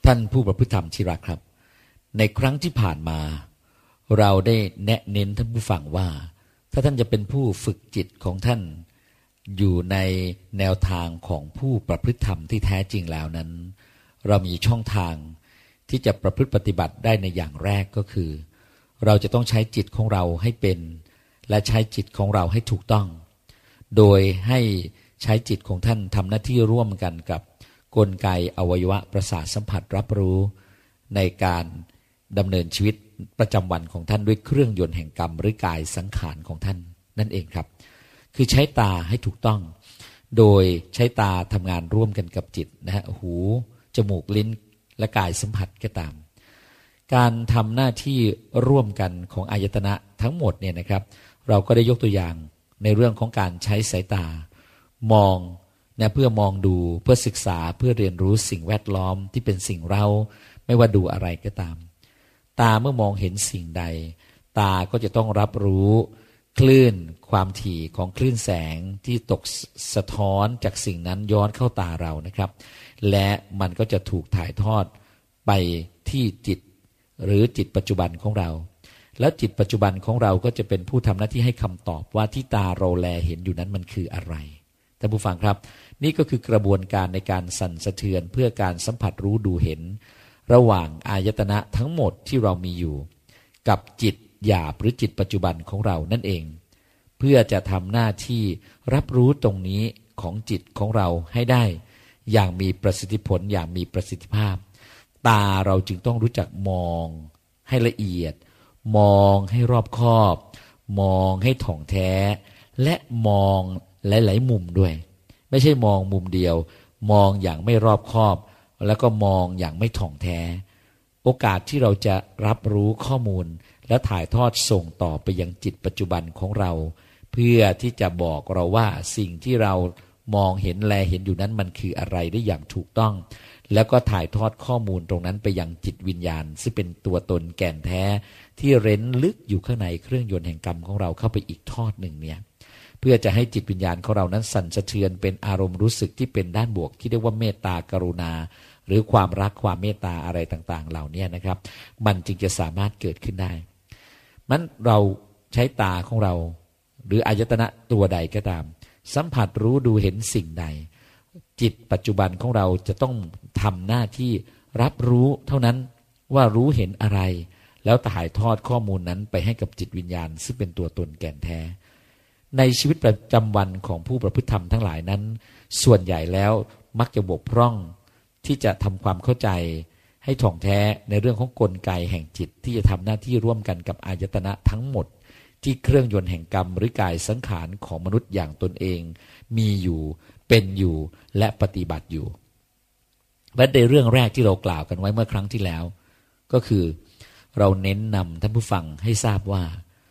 ท่านผู้ประพฤติธรรมที่รักครับในครั้งที่ผ่านมาเราได้แนะเน้นท่านผู้ฟังว่าถ้าท่านจะเป็นผู้ฝึกจิตของท่านอยู่ในแนวทางของผู้ประพฤติธรรมที่แท้จริงแล้วนั้นเรามีช่องทางที่จะประพฤติปฏิบัติได้ในอย่างแรกก็คือเราจะต้องใช้จิตของเราให้เป็นและใช้จิตของเราให้ถูกต้องโดยให้ใช้จิตของท่านทำหน้าที่ร่วมกันกับกลไกอวัยวะประสาทสัมผัสรับรู้ในการดำเนินชีวิตประจำวันของท่านด้วยเครื่องยนต์แห่งกรรมหรือกายสังขารของท่านนั่นเองครับคือใช้ตาให้ถูกต้องโดยใช้ตาทำงานร่วมกันกับจิตนะฮะหูจมูกลิ้นและกายสัมผัสก็ตามการทำหน้าที่ร่วมกันของอายตนะทั้งหมดเนี่ยนะครับเราก็ได้ยกตัวอย่างในเรื่องของการใช้สายตามองนะเพื่อมองดูเพื่อศึกษาเพื่อเรียนรู้สิ่งแวดล้อมที่เป็นสิ่งเราไม่ว่าดูอะไรก็ตามตาเมื่อมองเห็นสิ่งใดตาก็จะต้องรับรู้คลื่นความถี่ของคลื่นแสงที่ตกสะท้อนจากสิ่งนั้นย้อนเข้าตาเรานะครับและมันก็จะถูกถ่ายทอดไปที่จิตหรือจิตปัจจุบันของเราแล้วจิตปัจจุบันของเราก็จะเป็นผู้ทำหน้าที่ให้คำตอบว่าที่ตาเราแลเห็นอยู่นั้นมันคืออะไรท่านผู้ฟังครับนี่ก็คือกระบวนการในการสั่นสะเทือนเพื่อการสัมผัสรู้ดูเห็นระหว่างอายตนะทั้งหมดที่เรามีอยู่กับจิตหยาบหรือจิตปัจจุบันของเรานั่นเองเพื่อจะทำหน้าที่รับรู้ตรงนี้ของจิตของเราให้ได้อย่างมีประสิทธิผลอย่างมีประสิทธิภาพตาเราจึงต้องรู้จักมองให้ละเอียดมองให้รอบคอบมองให้ถ่องแท้และมองหลายๆมุมด้วยไม่ใช่มองมุมเดียวมองอย่างไม่รอบคอบแล้วก็มองอย่างไม่ถ่องแท้โอกาสที่เราจะรับรู้ข้อมูลและถ่ายทอดส่งต่อไปยังจิตปัจจุบันของเราเพื่อที่จะบอกเราว่าสิ่งที่เรามองเห็นแลเห็นอยู่นั้นมันคืออะไรได้อย่างถูกต้องแล้วก็ถ่ายทอดข้อมูลตรงนั้นไปยังจิตวิญญาณซึ่งเป็นตัวตนแก่นแท้ที่เร้นลึกอยู่ข้างในเครื่องยนต์แห่งกรรมของเราเข้าไปอีกทอดหนึ่งเนี่ยเพื่อจะให้จิตวิญญาณของเรานั้นสั่นสะเทือนเป็นอารมณ์รู้สึกที่เป็นด้านบวกที่เรียกว่าเมตตากรุณาหรือความรักความเมตตาอะไรต่างๆเหล่านี้นะครับมันจึงจะสามารถเกิดขึ้นได้มันเราใช้ตาของเราหรืออายตนะตัวใดก็ตามสัมผัสรู้ดูเห็นสิ่งใดจิตปัจจุบันของเราจะต้องทำหน้าที่รับรู้เท่านั้นว่ารู้เห็นอะไรแล้วถ่ายทอดข้อมูลนั้นไปให้กับจิตวิญญาณซึ่งเป็นตัวตนแก่นแท้ในชีวิตประจำวันของผู้ประพฤติธรรมทั้งหลายนั้นส่วนใหญ่แล้วมักจะบกพร่องที่จะทำความเข้าใจให้ถ่องแท้ในเรื่องของกลไกแห่งจิตที่จะทำหน้าที่ร่วมกันกับอายตนะทั้งหมดที่เครื่องยนต์แห่งกรรมหรือกายสังขารของมนุษย์อย่างตนเองมีอยู่เป็นอยู่และปฏิบัติอยู่และในเรื่องแรกที่เรากล่าวกันไว้เมื่อครั้งที่แล้วก็คือเราเน้นนำท่านผู้ฟังให้ทราบว่า